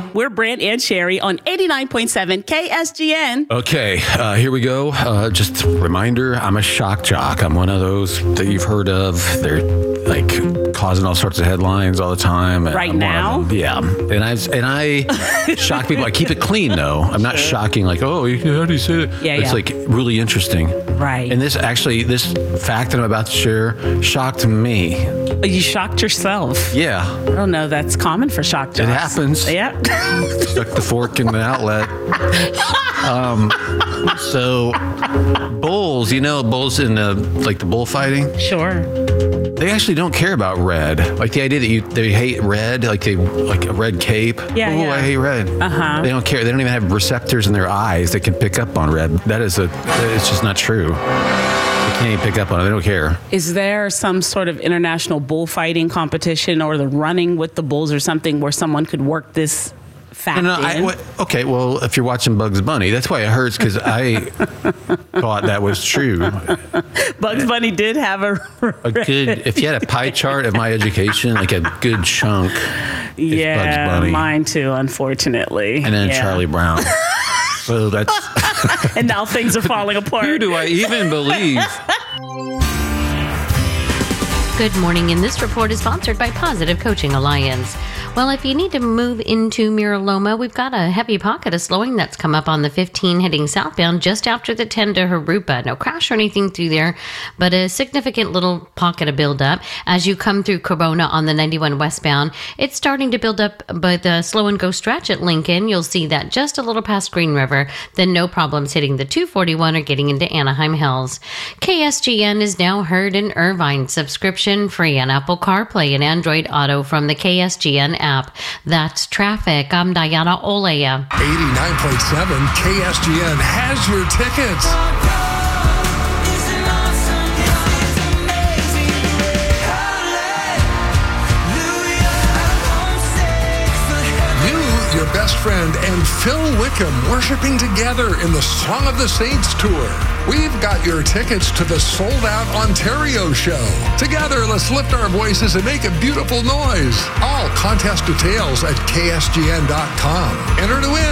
We're Brant and Sherry on 89.7 KSGN. Okay, here we go. Just a reminder, I'm a shock jock. I'm one of those that you've heard of. They're like causing all sorts of headlines all the time. Right I'm now? Yeah. And I shock people. I keep it clean, though. I'm not shocking like, oh, how do you say that? Yeah, it's like really interesting. Right. And this fact that I'm about to share shocked me. You shocked yourself. Yeah. I don't know. That's common for shock jocks. It happens. Yep. Stuck the fork in the outlet. So bulls, bulls in the bullfighting. Sure. They actually don't care about red. Like the idea that they hate red, like a red cape. Yeah, oh, yeah. I hate red. Uh-huh. They don't care. They don't even have receptors in their eyes that can pick up on red. It's just not true. They can't even pick up on it. They don't care. Is there some sort of international bullfighting competition or the running with the bulls or something where someone could work this fact in? Okay, well, if you're watching Bugs Bunny, that's why it hurts, because I thought that was true. Bugs Bunny did have a good, if you had a pie chart of my education, like a good chunk is Bugs Bunny. Mine too, unfortunately. And then Charlie Brown. So that's... And now things are falling apart. Who do I even believe? Good morning, and this report is sponsored by Positive Coaching Alliance. Well, if you need to move into Mira Loma, we've got a heavy pocket of slowing that's come up on the 15 heading southbound just after the 10 to Harupa. No crash or anything through there, but a significant little pocket of buildup. As you come through Corona on the 91 westbound, it's starting to build up, but the slow and go stretch at Lincoln, you'll see that just a little past Green River, then no problems hitting the 241 or getting into Anaheim Hills. KSGN is now heard in Irvine, subscription free on Apple CarPlay and Android Auto from the KSGN app. That's traffic. I'm Diana Olea. 89.7 KSGN has your tickets. Your best friend and Phil Wickham worshiping together in the Song of the Saints tour. We've got your tickets to the sold-out Ontario show. Together, let's lift our voices and make a beautiful noise. All contest details at ksgn.com. Enter to win.